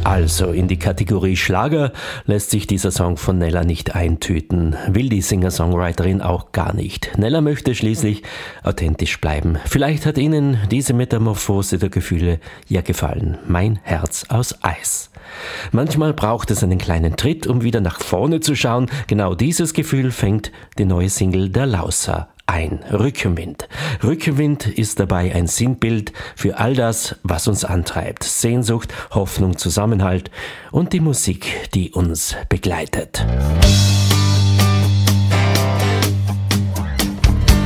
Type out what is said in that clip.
Also in die Kategorie Schlager lässt sich dieser Song von Nella nicht eintüten, will die Singer-Songwriterin auch gar nicht. Nella möchte schließlich authentisch bleiben. Vielleicht hat Ihnen diese Metamorphose der Gefühle ja gefallen. Mein Herz aus Eis. Manchmal braucht es einen kleinen Tritt, um wieder nach vorne zu schauen. Genau dieses Gefühl fängt die neue Single der Lauser ein. Rückenwind. Rückenwind ist dabei ein Sinnbild für all das, was uns antreibt. Sehnsucht, Hoffnung, Zusammenhalt und die Musik, die uns begleitet.